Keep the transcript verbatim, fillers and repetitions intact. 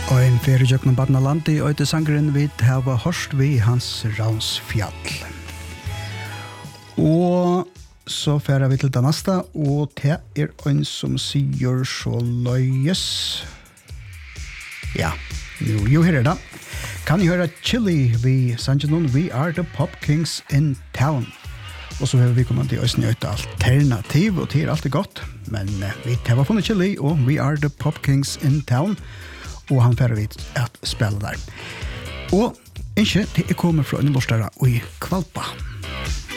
Og en ferie jøkken Badnalandi og etter sangeren vid hava hørst vi Hans Rausfjall. Og så færer vi til det neste, og det er en som sier så løyes. Ja, jo, jo her er det. Kan jeg høre Chili vi sangen We Are the Pop Kings in Town. Og så har vi kommet til Østen i alternativ, og det er alltid godt. Men uh, vi har funnet Chili, og We Are the Pop Kings in Town. Og han færer vi at spille der. Og ikke, det er kommet fra en lorstare i Kvalpa.